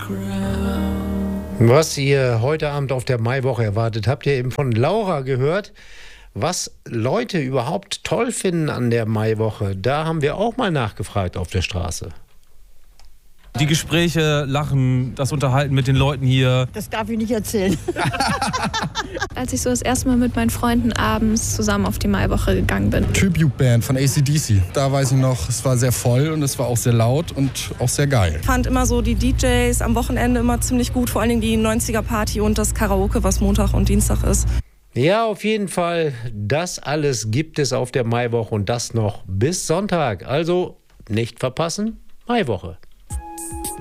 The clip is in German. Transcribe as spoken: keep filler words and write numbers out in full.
Was ihr heute Abend auf der Maiwoche erwartet, habt ihr eben von Laura gehört. Was Leute überhaupt toll finden an der Maiwoche, da haben wir auch mal nachgefragt auf der Straße. Die Gespräche, Lachen, das Unterhalten mit den Leuten hier. Das darf ich nicht erzählen. Als ich so das erste Mal mit meinen Freunden abends zusammen auf die Maiwoche gegangen bin. Tribute-Band von A C D C. Da weiß ich noch, es war sehr voll und es war auch sehr laut und auch sehr geil. Ich fand immer so die D Js am Wochenende immer ziemlich gut, vor allem die neunziger-Party und das Karaoke, was Montag und Dienstag ist. Ja, auf jeden Fall, das alles gibt es auf der Maiwoche und das noch bis Sonntag. Also nicht verpassen, Maiwoche.